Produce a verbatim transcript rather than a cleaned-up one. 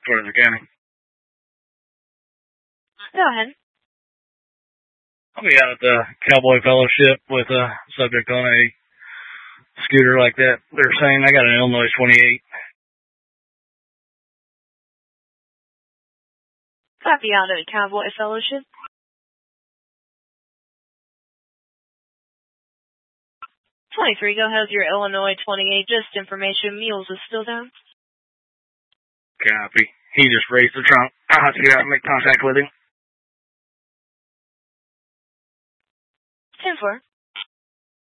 Frederick County. Go ahead. I'll be out at the Cowboy Fellowship with a subject on a scooter like that. They're saying I got an Illinois twenty-eight. Copy out at Cowboy Fellowship. twenty-three, go ahead with your Illinois twenty-eight. Just information, Mules is still down. Copy. He just raised the trunk. I'll have to get out and make contact with him. ten four.